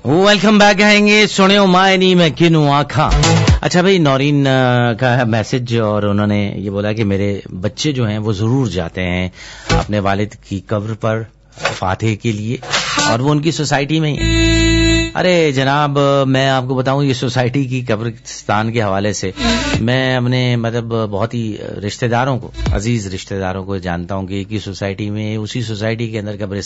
Welcome back कहेंगे सुनियो माए नी मैं किनू आखा। अच्छा भाई, नौरीन का है मैसेज और उन्होंने ये बोला कि मेरे बच्चे जो हैं वो जरूर जाते हैं अपने वालिद की कब्र पर फातिह के लिए और वो उनकी सोसाइटी में ही। अरे जनाब, मैं आपको बताऊं ये सोसाइटी की कब्रिस्तान के हवाले से मैं अपने मतलब बहुत ही रिश्तेदारों को, अजीज रिश्तेदारों को जानता हूं कि एक ही सोसाइटी में, उसी सोसाइटी के अंदर कब्रिस्तान